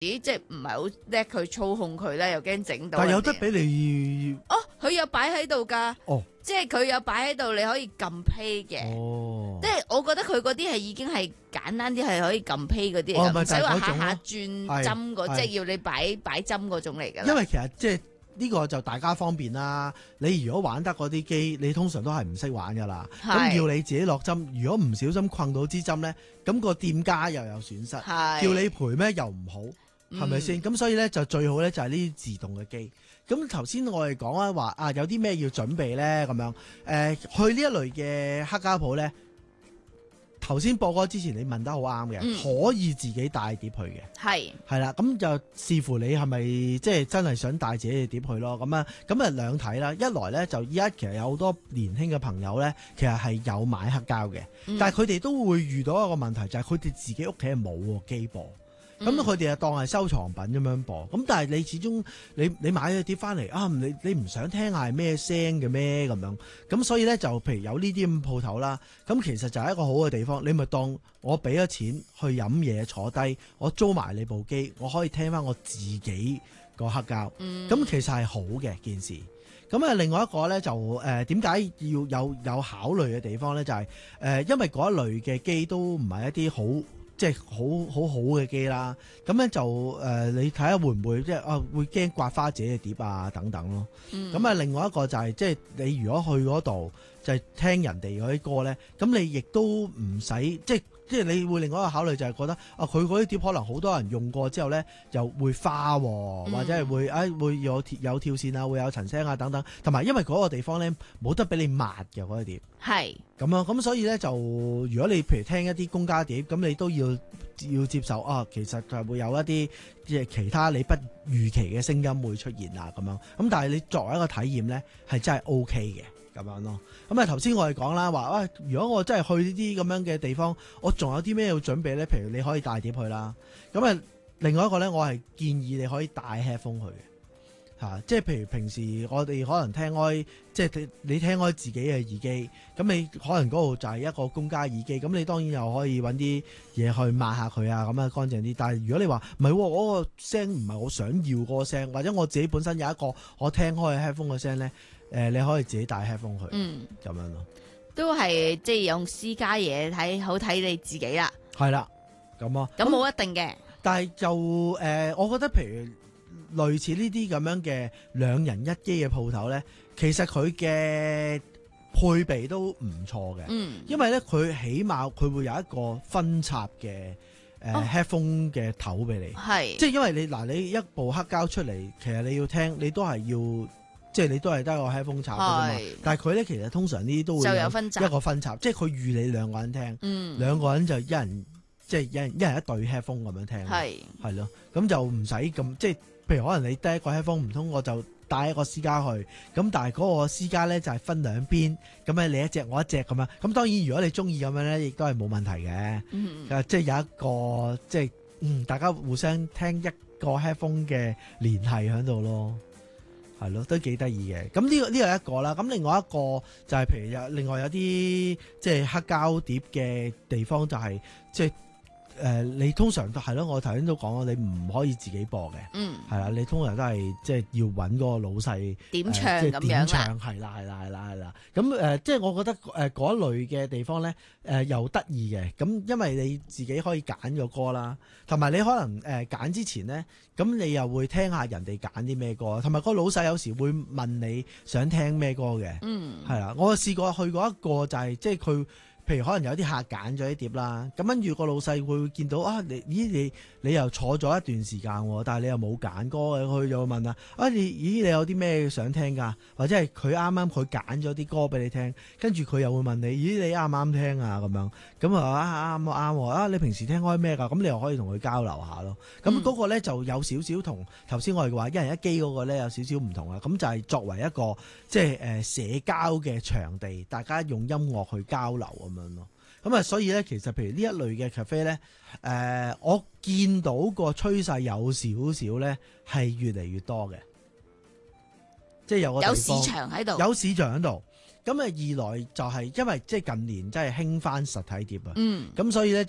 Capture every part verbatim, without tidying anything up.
即係唔係好叻佢操控佢咧，又驚整到人哋。 但係有得俾你哦，佢有擺喺度㗎， 哦， 即係佢有擺喺度，你可以撳 play 嘅。 哦， 即係我覺得佢嗰啲係已經係簡單啲，係可以撳 play 嗰啲哦嚟㗎，唔使話下下咪就係嗰種咯轉係針嗰， 係即係要你擺擺針嗰種嚟㗎啦。 因為其實即係呢個就大家方便啦。你如果玩得嗰啲機，你通常都係唔識玩㗎啦。咁係要你自己落針，如果唔小心困到支針咧，咁個店家又有損失， 係叫你賠咩又唔好。係咪先？咁所以咧就最好咧就係呢啲自動嘅機。咁頭先我哋講啊話啊有啲咩要準備咧咁樣？誒、呃、去呢一類嘅黑膠鋪咧，頭先播歌之前你問得好啱嘅， 嗯可以自己帶碟去嘅。 係係啦，咁就視乎你係咪即係真係想帶自己嘅碟去咯。咁啊，咁啊兩睇啦。一來咧就依家其實有好多年輕嘅朋友咧，其實係有買黑膠嘅， 嗯但係佢哋都會遇到一個問題，就係佢哋自己屋企係冇個機播。咁佢哋就當係收藏品咁樣播，咁但係你始終你你買咗碟翻嚟啊，你你唔想聽下係咩聲嘅咩咁樣，咁所以咧就譬如有呢啲咁鋪頭啦，咁其實就係一個好嘅地方，你咪當我俾咗錢去飲嘢坐低，我租埋你部機，我可以聽翻我自己個黑膠，咁、 嗯、 其實係好嘅件事。咁啊，另外一個咧就誒點解要有有考慮嘅地方咧，就係、是、誒、呃、因為嗰一類嘅機都唔係一啲好。即係好好好嘅機啦，咁咧就誒、呃，你睇下會唔會即係啊會驚刮花自己嘅碟啊等等咯。咁啊、嗯，另外一個就係、是、即係你如果去嗰度就係聽人哋嗰啲歌咧，咁你亦都唔使即係即係你會另外一個考慮就係覺得啊，佢嗰啲碟可能好多人用過之後咧又會花、哦嗯、或者係會誒、哎、會有有跳線啊，會有塵聲啊等等，同埋因為嗰個地方咧冇得俾你抹嘅嗰啲碟。 係咁樣，咁所以咧就如果你譬如聽一啲公家碟，咁你都要要接受啊，其實就會有一啲即係其他你不預期嘅聲音會出現啊，咁樣。咁但係你作為一個體驗咧，係真係 O K 嘅咁樣咯。咁啊頭先我哋講啦，話啊，如果我真係去呢啲咁樣嘅地方，我仲有啲咩要準備咧？譬如你可以帶碟去啦。咁啊，另外一個咧，我係建議你可以帶 headphone 去嘅。啊、即係譬如平時我哋可能聽開，即係你聽開自己嘅耳機，咁你可能嗰度就係一個公家耳機，咁你當然又可以揾啲嘢去抹下佢啊，咁啊乾淨啲。但係如果你話唔係，嗰個聲唔係我想要嗰個聲，或者我自己本身有一個我聽開嘅 headphone 嘅聲咧，誒、呃、你可以自己帶 headphone 去，嗯，咁樣咯， 都係即係用私家嘢睇，好睇你自己啦。 係啦，咁啊， 咁冇一定嘅， 但係就誒、呃，我覺得譬如。類似呢啲咁樣嘅兩人一機嘅鋪頭呢，其實佢嘅配備都唔錯嘅，嗯，因為呢，佢起碼佢會有一個分插嘅誒、呃哦、headphone 嘅頭俾你，係，即係因為你嗱你一部黑膠出嚟，其實你要聽你都係要，即係你都係得個 headphone 插嘅嘛，但係佢呢，其實通常呢啲都會有一個分插，即係佢預你兩個人聽，嗯，兩個人就一人即係一人一人一對 headphone 咁樣聽，係係咯，咁就唔使咁即係。譬如可能你得一個 headphone 唔通我就帶一個私家去，咁但係嗰個私家咧就係分兩邊，咁咧你一隻我一隻咁樣，咁當然如果你中意咁樣咧，亦都係冇問題嘅，嗯、即係有一個即係嗯大家互相聽一個 headphone 嘅聯繫喺度咯，係咯，都幾得意嘅。咁呢、呢個呢、呢個一個啦，咁另外一個就係譬如有另外有啲即係黑膠碟嘅地方就係、是、即係。誒、呃，你通常都係咯，我頭先都講你唔可以自己播嘅，嗯，係啦，你通常都係即係要揾嗰個老細點唱咁、呃、樣啦，係啦，係啦，係啦，係啦，咁誒、呃，即係我覺得誒嗰、呃、類嘅地方咧，誒、呃、又得意嘅，咁因為你自己可以揀個歌啦，同埋你可能誒揀、呃、之前咧，咁你又會聽下人哋揀啲咩歌，同埋個老細有時會問你想聽咩歌嘅，嗯，係啦，我試過去過一個就係、是、即係佢。譬如可能有啲客揀咗啲碟啦，咁跟住個老細會見到啊，你咦你你又坐咗一段時間，但係你又冇揀歌嘅，佢就會問啊，啊你咦你有啲咩想聽㗎？或者係佢啱啱佢揀咗啲歌俾你聽，跟住佢又會問你，咦你啱唔啱聽啊？咁樣咁啊啱啱啱啊！你平時聽開咩㗎？咁你又可以同佢交流下咯。咁嗰個咧就有少少同頭先我哋話一人一機嗰個咧有少少唔同啦。咁就係作為一個即係誒社交嘅場地，大家用音樂去交流咁樣咯。咁啊，所以咧，其實譬如呢一類嘅 cafe 咧，誒、呃，我見到個趨勢有少少咧，係越嚟越多嘅，即係有個地方有市場喺度， 有市場喺度。咁啊，二來就係因為即係近年真係興翻實體碟啊，嗯，咁所以咧就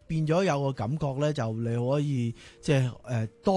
變咗有個感覺咧，就你可以即係誒多